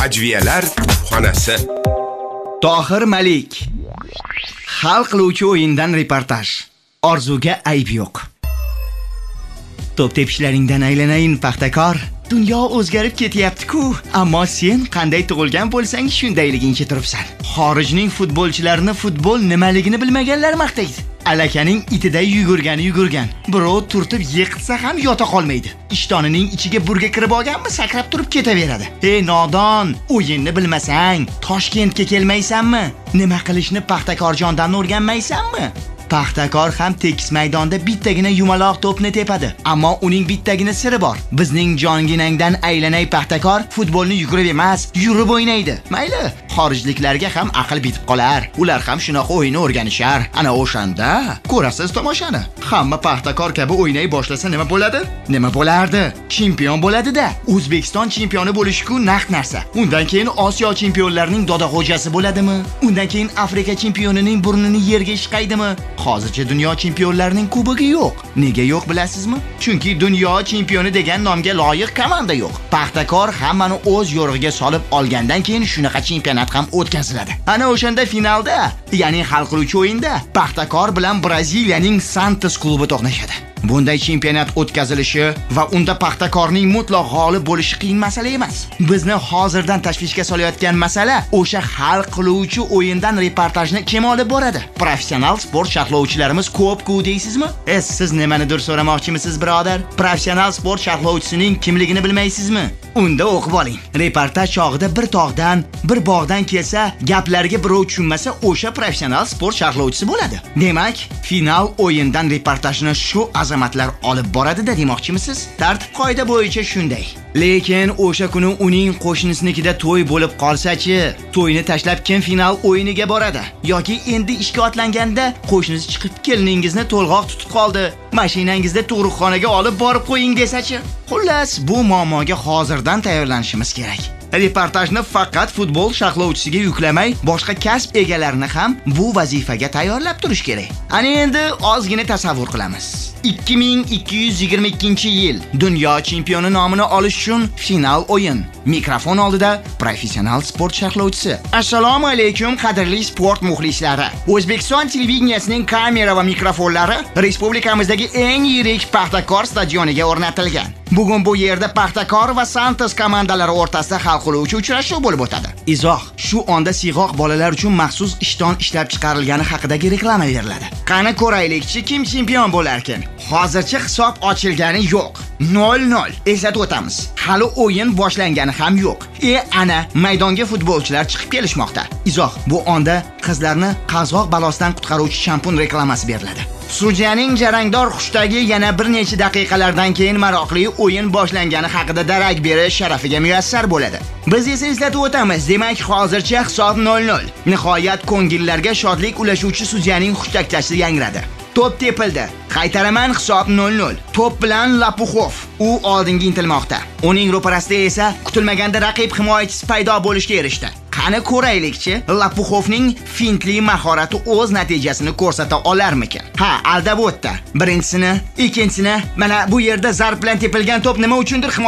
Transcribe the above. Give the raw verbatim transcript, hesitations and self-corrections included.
Hajviyalar xonasi. Tohir Malik. Hal qiluvchi o'yindan reportaj. Orzuga ayb yo'q. Top tepishlaringdan aylanayin paxtakor. Dunyo o'zgarib ketyapti-ku, ammo sen qanday tug'ilgan bo'lsang shundayligingcha turibsan. Xorijning futbolchilarini futbol nimaligini bilmaganlar maqtaydi. Alakaning itiday yugurgani yugurgan. Birov turtib yiqitsa ham yota qolmaydi. Ishtonining ichiga burga kirib olganmi, sakrab turib ketaveradi. Ey nodon, o'yinni bilmasang, Toshkentga kelmaysanmi? Nima qilishni Paxtakorjondan o'rganmaysanmi? Paxtakor ham tekis maydonda bittagina yumaloq to'pni tepadi, ammo uning bittagina siri bor. Bizning jonginangdan aylanay Paxtakor futbolni yugurib emas, yurib o'ynaydi. Mayli, xorijliklarga ham aql bitib qolar. Ular ham shunaqa o'yinni o'rganishar. Ana o'shanda ko'rasiz tomoshani. Hamma Paxtakor kabi o'ynay boshlasa nima bo'ladi? Nima bo'lardi? Chempion bo'ladi-da. O'zbekiston chempioni bo'lish-ku naq narsa. Undan keyin Osiyo chempionlarining dodaxo'jasi bo'ladimi? Undan keyin Afrika chempionining burnini yerga ishqaydimi? Hozircha dunyo chempionlarining kubogi yo'q. Nega yo'q bilasizmi? Chunki dunyo chempioni degan nomga loyiq komanda yo'q. Paxtakor hammani o'z yo'rig'iga solib olgandan keyin shunaqa chempionat ham o'tkaziladi. Ana o'shanda finalda, ya'ni hal qiluvchi o'yinda Paxtakor bilan Braziliyaning Santos klubi to'qnashadi. Bunday chempionat o'tkazilishi va unda Paxtakorning mutlaq g'olib bo'lishi qiyin masala emas. Bizni hozirdan tashvishga solayotgan masala o'sha hal qiluvchi o'yindan reportajni kim olib boradi? Professional sport sharhlovchilarimiz ko'p-ku deysizmi? Es siz nimanidir so'ramoqchimisiz, birodar? Professional sport sharhlovchisining kimligini bilmaysizmi? Unda o'qib oling. Reportaj chog'ida bir tog'dan, bir bog'dan kelsa, gaplarga birov tushunmasa, o'sha professional sport sharhlovchisi bo'ladi. Demak, final o'yindan reportajni shu azamatlar olib boradi-da demoqchimisiz? Tartib qoida bo'yicha shunday. Lekin o'sha kuni uning qo'shnisnikida to'y bo'lib qolsa-chi, to'yni tashlab kim final o'yiniga boradi? Yoki endi ishga otlanganda qo'shnisi chiqib keliningizni to'lg'oq tutib qoldi, mashinangizda tug'ruqxonaga olib borib qo'ying desachi? Xullas, bu muammoga hozirdan tayyorlanishimiz kerak. Reportajni faqat futbol sharhlovchisiga yuklamay, boshqa kasb egalarini ham bu vazifaga tayyorlab turish kerak. Ana endi ozgina tasavvur qilamiz. ikki ming ikki yuz yigirma ikkinchi yil dunyo chempioni nomini olish uchun final o'yin. Mikrofon oldida professional sport sharhlovchisi. Assalomu alaykum qadrli sport muxlislari. O'zbekiston televideniyasining kamera va mikrofonlari respublikamizdagi eng yirik Paxtakor stadioniga o'rnatilgan. Bugun bu yerda Paxtakor va Santos komandalari o'rtasida hal qiluvchi uchrashuv bo'lib o'tadi. Izoh: shu onda siyg'oq bolalar uchun maxsus ishton ishlab chiqarilgani haqidagi reklama beriladi. Qani ko'raylikchi, kim chempion bo'lar ekan? Hozircha hisob ochilgani yo'q. nol nol. Eslatib o'tamiz. Hali o'yin boshlangani ham yo'q. E ana, maydonga futbolchilar chiqib kelishmoqda. Izoh: bu onda qizlarni qazg'oq balosidan qutqaruvchi shampun reklamasi beriladi. Sudyaning jarangdor xushdagi yana bir necha daqiqalardan keyin maroqli o'yin boshlangani haqida darak berish sharafiga muyassar bo'ladi. Biz esa eslatib o'tamiz, demak hozircha hisob nol nol. Nihoyat ko'ngillarga shodlik ulashuvchi sudyaning xushtakchasi yangradi. To'p tepildi. Qaytaraman, hisob nol nol. To'p bilan Lapuxov. U oldinga intilmoqda. Uning ro'parasida esa kutilmaganda raqib himoyachisi paydo bo'lishga erishdi. Qani ko'raylikchi, Lapuxovning fintli mahorati o'z natijasini ko'rsata olarmikan? Ha, aldab o'tdi. Birinchisini, ikkinchisini, mana bu yerda zarb bilan tepilgan to'p nima uchundir